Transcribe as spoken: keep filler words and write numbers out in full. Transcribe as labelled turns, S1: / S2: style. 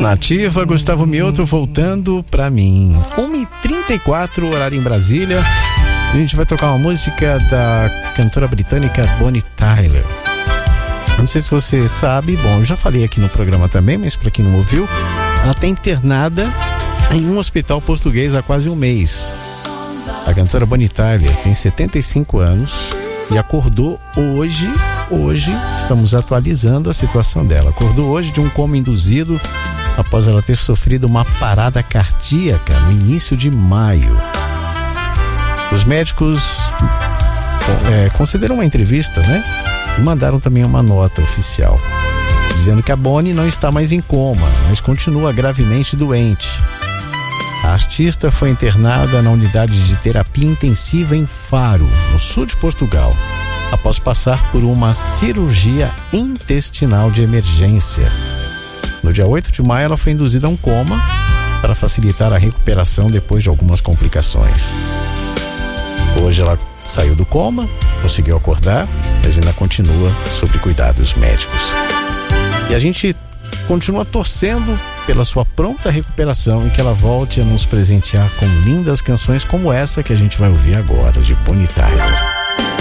S1: Nativa, Gustavo Mioto voltando pra mim. uma e trinta e quatro, horário em Brasília. A gente vai tocar uma música da cantora britânica Bonnie Tyler. Não sei se você sabe, bom, eu já falei aqui no programa também, mas pra quem não ouviu, ela está internada em um hospital português há quase um mês. A cantora Bonnie Tyler tem setenta e cinco anos e acordou hoje, hoje, estamos atualizando a situação dela. Acordou hoje de um coma induzido após ela ter sofrido uma parada cardíaca no início de maio. Os médicos é, concederam uma entrevista, né? E mandaram também uma nota oficial, dizendo que a Bonnie não está mais em coma, mas continua gravemente doente. A artista foi internada na unidade de terapia intensiva em Faro, no sul de Portugal, após passar por uma cirurgia intestinal de emergência. No dia oito de maio, ela foi induzida a um coma para facilitar a recuperação depois de algumas complicações. Hoje ela saiu do coma, conseguiu acordar, mas ainda continua sob cuidados médicos. E a gente continua torcendo pela sua pronta recuperação e que ela volte a nos presentear com lindas canções como essa que a gente vai ouvir agora, de Bonnie Tyler.